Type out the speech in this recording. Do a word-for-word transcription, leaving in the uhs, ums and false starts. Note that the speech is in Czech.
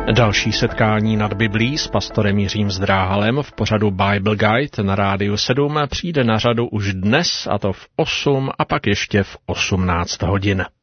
Další setkání nad Biblí s pastorem Jiřím Zdráhalem v pořadu Bible Guide na Rádiu sedm přijde na řadu už dnes, a to v osm a pak ještě v osmnáct hodin.